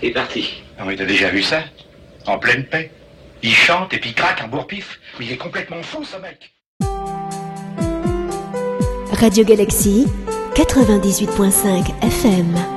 est parti. Non mais t'as déjà vu ça? En pleine paix. Il chante et puis il craque un bourre-pif. Mais il est complètement fou ce mec. Radio Galaxy 98.5 FM.